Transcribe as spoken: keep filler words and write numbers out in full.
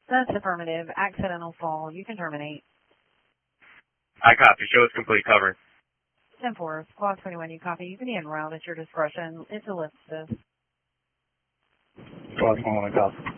That's affirmative. Accidental fall. You can terminate. I copy. Show is complete. Cover. ten four. Squad twenty-one, you copy. You can be en route at your discretion. It's ellipsis. Squad twenty-one, copy.